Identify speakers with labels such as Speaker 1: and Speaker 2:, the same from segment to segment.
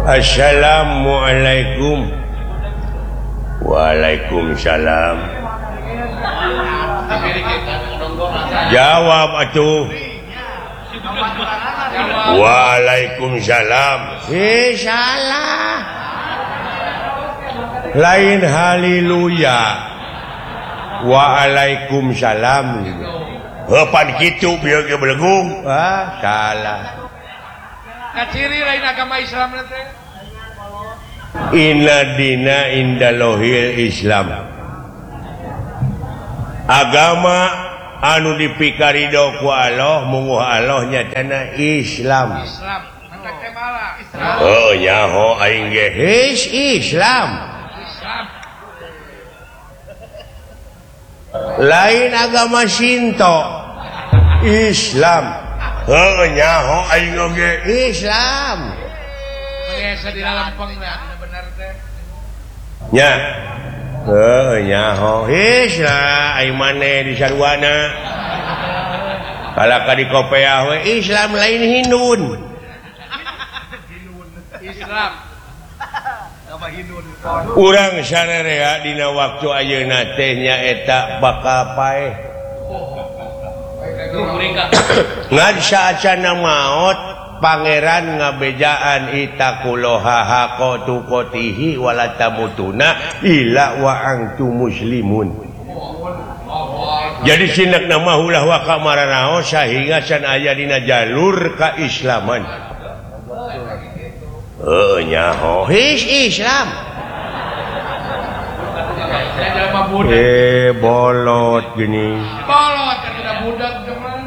Speaker 1: Assalamualaikum. Waalaikumsalam. Jawab atuh. Waalaikumsalam. Salah. Lain haleluya. Waalaikumsalam. Pan kitu bieu ge belegung. Salah.
Speaker 2: Ciri lain agama Islam teh.
Speaker 1: Inna dina indalohil Islam. Agama anu dipikarido ku Allah munguh Allah nyatana Islam.
Speaker 2: Islam. Anta teh malah Islam.
Speaker 1: Oh nyaho aing ge Islam.
Speaker 2: Islam.
Speaker 1: Lain agama Shinto. Islam. Nyaho aing oge Islam.
Speaker 2: Biasa di Lampung bener teh.
Speaker 1: Nya. Nyaho Islam aing maneh di sarwana. Kalaka di Kopeah we Islam lain Hindun.
Speaker 2: Islam.
Speaker 1: Urang sararea dina waktu ayeuna teh nyaeta bakal paeh. Ngan saacana maot pangeran ngabejaan itakuloha hakotukotihi walatamutuna illa wa antum muslimun. Jadi sinak nama ulah wa kamaranaho sehingga san aya dina jalur kaislaman. Nyaho Islam. Bolot gini.
Speaker 2: Bolot kada budak cuman.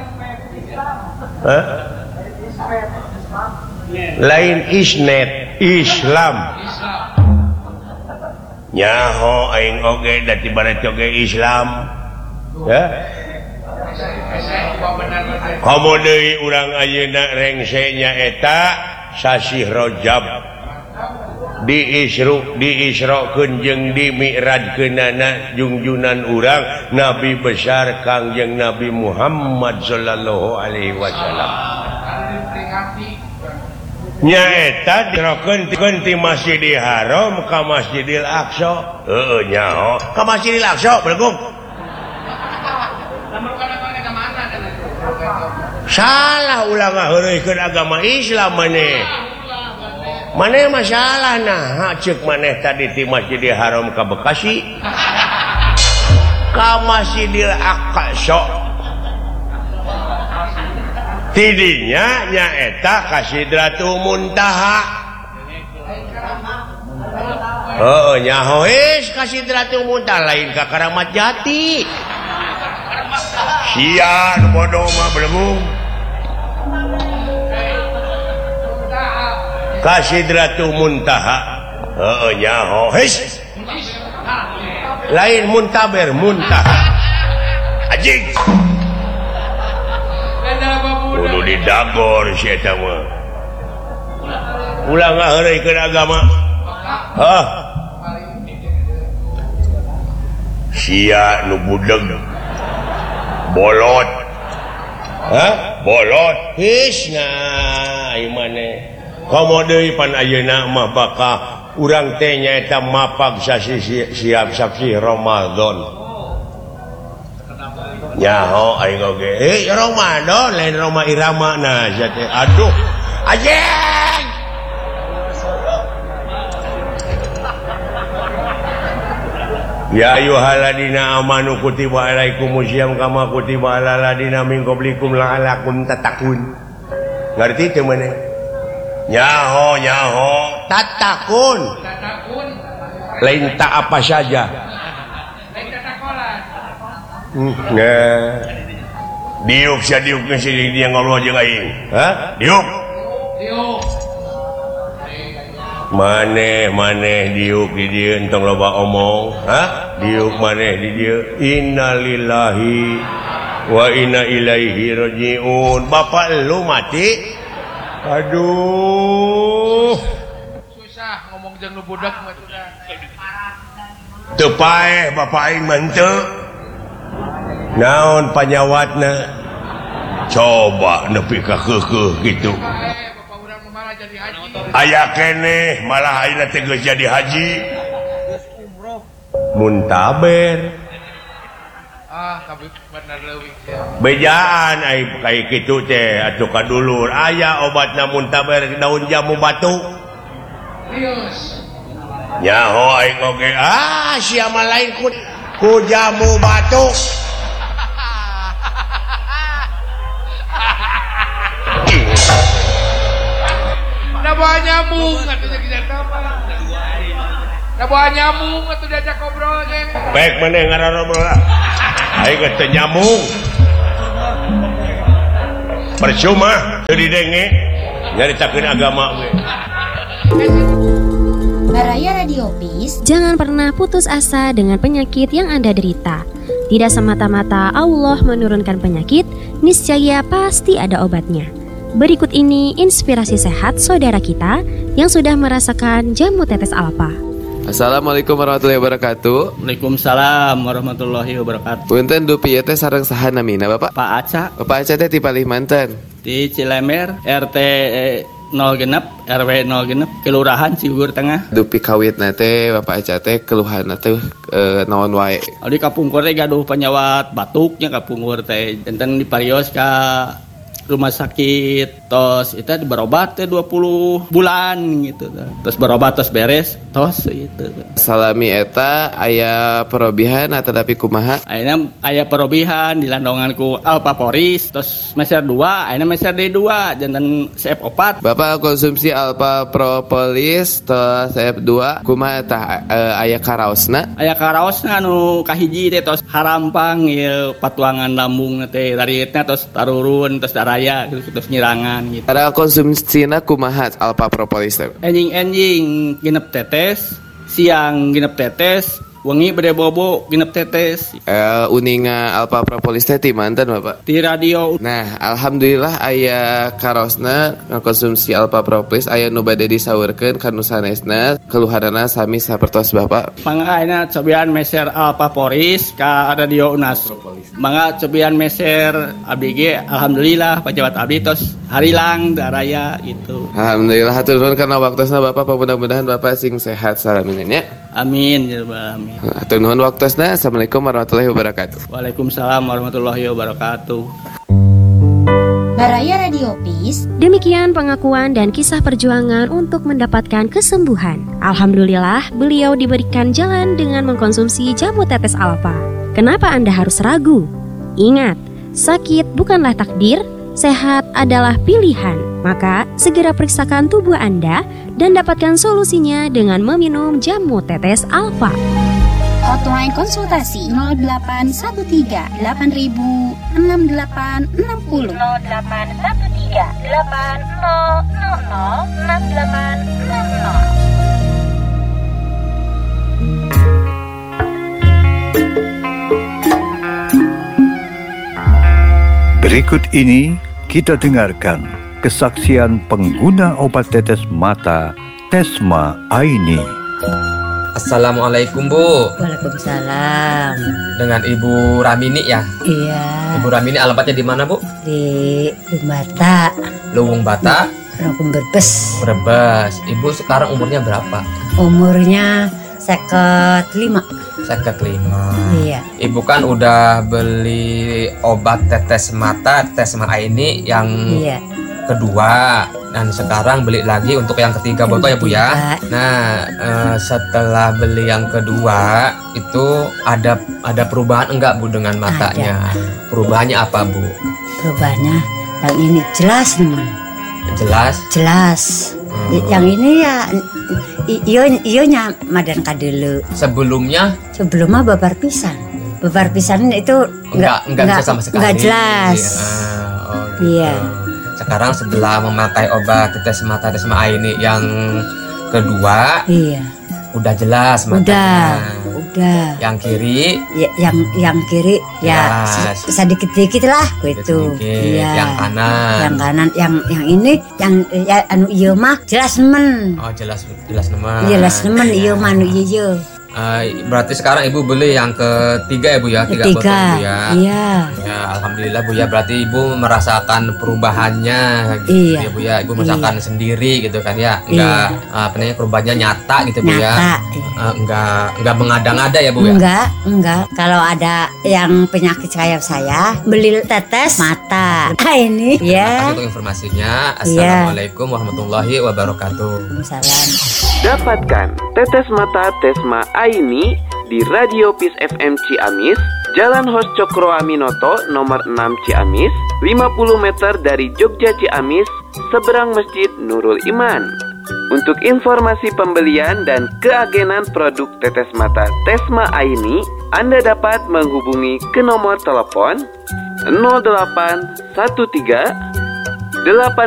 Speaker 1: Lain isnet Islam. Nyaho aing oge da tibaraet oge Islam. Ya. Komo deui urang ayeuna rengse nyaeta sasi Rajab. Diisrokeun jeung dimi'rajkeunana junjunan urang Nabi besar Kangjeng Nabi Muhammad sallallahu alaihi wasallam. Nyaeta dirokeun ti Masjidil Haram ka Masjidil Aqsa. Nyaho ka Masjidil Aqsa belgung. Salah ulah ngaheureukeun agama Islam maneh. Maneh masalah nah ceuk maneh tadi ti Masjidil Haram ka Bekasi ka Masjidil Aqsa tidinya nyaeta ka Sidratul Muntaha. Nyaho ka Sidratul Muntaha lain ka Karamat Jati. Sia nu bodoh mah belum ka Sidratul Muntaha. Nyaho lain muntaber muntaha anjing kudu didagor si eta mah ulah ngaheureukeun agama sia nu budeg bolot bolot nah ieu maneh komo deui pan ayeuna mah bakal urang teh nyaeta mapag siap saksi Ramadan. Nyaho aing oge Ramadan lain Roma Irama nah teh aduh anjing ya ayyuhalladzina amanu kutiba alaikumusiyam kama kutiba alal ladzina min qablikum la'allakum tattaqun. Ngarti teu maneh? Nyaho tatakun lain tak apa saja diuk diuk sini dia ngobrol jeung aing diuk maneh diuk di dieu entong loba omong diuk maneh di dieu innalillahi wa inna ilaihi rajiun. Bapak lu mati. Aduh
Speaker 2: susah ngomong jeung nu budak mah
Speaker 1: teu paeh bapak aing mah teu naon panyawatna coba nepi ka keukeuh kitu.
Speaker 2: Bapak urang mah malah jadi haji.
Speaker 1: Aya keneh malah ayeuna teh geus jadi haji. Muntaber.
Speaker 2: Tapi bener leuwih ya.
Speaker 1: Bejaan ai kayak kitu teh atuh kadulur. Aya obatna muntaber daun jamu batu.
Speaker 2: Serius.
Speaker 1: Nyaho aing oge sia mah lain ku jamu batu.
Speaker 2: Da bawa nyamuk atuh jadi apa? Da bawa nyamuk atuh diajak ngobrol ge.
Speaker 1: Baik maneh ngarobrol lah. Aing geus teu nyambung. Percuma teu didenge nyaritakeun agama we.
Speaker 3: Baraya Radio Peace.
Speaker 4: Jangan pernah putus asa dengan penyakit yang Anda derita. Tidak semata-mata Allah menurunkan penyakit, niscaya pasti ada obatnya. Berikut ini inspirasi sehat saudara kita yang sudah merasakan jamu tetes alfa.
Speaker 5: Assalamualaikum warahmatullahi wabarakatuh.
Speaker 6: Waalaikumsalam warahmatullahi wabarakatuh.
Speaker 5: Punten dupi teh sareng saha namina Bapak?
Speaker 6: Pak Aca
Speaker 5: Bapak Aca teh ti Palimanten.
Speaker 6: di Cilemer RT 0 genep RW 0 genep Kelurahan Ciugur Tengah.
Speaker 5: Dupi kawitna teh Bapak Aca teh keluhanna teh naon wae?
Speaker 6: Di kapungkur teh gaduh penyawat batuknya kapungkur teh enten diparios ka rumah sakit tos itu berobat teh 20 bulan gitu terus berobat tos beres tos gitu.
Speaker 5: Salami eta aya perobihan atau tapi kumaha?
Speaker 6: Ayeuna aya perobihan dilandongan ku Alpaporis tos meser 2 ayeuna meser D2 janten CF4.
Speaker 5: Bapak konsumsi Alpha Propolis tos CF2 kumaha tah aya karaosna?
Speaker 6: Aya karaosna anu kahiji teh tos harampang ieu patuangan lambung teh tarietna tos tarurun tos daraya terus nyirangan gitu.
Speaker 5: Ada konsumsina kumaha Alpha Propolis teh?
Speaker 6: Enjing genep tetes, siang genep tetes, wengi bade bobo genep tetes.
Speaker 5: Uninga Alpha Propolis teh ti manten Bapak?
Speaker 6: Di radio.
Speaker 5: Nah, alhamdulillah aya karosna konsumsi Alpha Propolis aya nu bade disaurkeun kanu sanesna keluhanana sami sapertos Bapak.
Speaker 6: Mangga ayeuna cobian meser Alpaporis ka radio Unas. Mangga cobian meser abdi ge alhamdulillah pejabat abdi tos harilang daraya gitu.
Speaker 5: Alhamdulillah hatur nuhun kana waktosna Bapak, mudah-mudahan Bapak sing sehat salaminnya nya.
Speaker 6: Amin ya rabbal alamin.
Speaker 5: Hatur nuhun waktosna. Assalamualaikum warahmatullahi wabarakatuh.
Speaker 6: Waalaikumsalam warahmatullahi wabarakatuh.
Speaker 3: Baraya Radio Peace.
Speaker 4: Demikian pengakuan dan kisah perjuangan untuk mendapatkan kesembuhan. Alhamdulillah, beliau diberikan jalan dengan mengkonsumsi jamu tetes alfa. Kenapa Anda harus ragu? Ingat, sakit bukanlah takdir, sehat adalah pilihan. Maka, segera periksakan tubuh Anda dan dapatkan solusinya dengan meminum jamu tetes alfa.
Speaker 3: Hotline konsultasi 0813 8000 6860 0813 8000 6860.
Speaker 7: Berikut ini kita dengarkan kesaksian pengguna obat tetes mata Tesma Aini.
Speaker 8: Assalamualaikum Bu.
Speaker 9: Waalaikumsalam.
Speaker 8: Dengan Ibu Ramini ya?
Speaker 9: Iya.
Speaker 8: Ibu Ramini alamatnya di mana Bu?
Speaker 9: Di Bata.
Speaker 8: Luwung Bata.
Speaker 9: Rangkum Brebes.
Speaker 8: Brebes. Ibu sekarang umurnya berapa?
Speaker 9: Umurnya 55.
Speaker 8: 55.
Speaker 9: Iya.
Speaker 8: Ibu kan udah beli obat tetes mata Tesma ini yang kedua dan sekarang beli lagi untuk yang ketiga botol ya Bu ya. Nah setelah beli yang kedua itu ada perubahan enggak Bu dengan matanya? Perubahannya apa Bu?
Speaker 9: Perubahannya yang ini jelas teman. Jelas. Yang ini ya ionya madan kadelu.
Speaker 8: Sebelumnya
Speaker 9: babar pisan. Babar pisan itu enggak
Speaker 8: bisa sama sekali.
Speaker 9: Enggak jelas.
Speaker 8: Gitu.
Speaker 9: Iya.
Speaker 8: Sekarang setelah memakai obat tetes mata Tesma ini yang kedua,
Speaker 9: iya.
Speaker 8: Udah jelas matanya.
Speaker 9: Udah.
Speaker 8: Yang kiri,
Speaker 9: ya, yang kiri ya sedikit-sedikit lah gitu.
Speaker 8: Iya. Yang kanan.
Speaker 9: Yang ini yang anu ieu mah jelas nemen.
Speaker 8: Oh, jelas nemen.
Speaker 9: Jelas nemen ieu mah anu ieu.
Speaker 8: Berarti sekarang Ibu beli yang ketiga ya Bu ya, 3 botol Bu ya.
Speaker 9: Iya.
Speaker 8: Ya, alhamdulillah Bu ya. Berarti Ibu merasakan perubahannya gitu ya Bu ya. Ibu merasakan sendiri gitu kan ya. Enggak perubahannya nyata gitu Bu ya. Enggak mengada-ngada ya Bu ya.
Speaker 9: Enggak. Kalau ada yang penyakit kayak saya, beli tetes mata. Ini ya.
Speaker 8: Terima kasih untuk informasinya. Assalamualaikum warahmatullahi wabarakatuh.
Speaker 9: Salam.
Speaker 5: Dapatkan tetes mata Tesma Aini di Radio Peace FM Ciamis, Jalan Hos Cokro Aminoto nomor 6 Ciamis, 50 meter dari Jogja Ciamis, seberang Masjid Nurul Iman. Untuk informasi pembelian dan keagenan produk tetes mata Tesma Aini, Anda dapat menghubungi ke nomor telepon 0813 8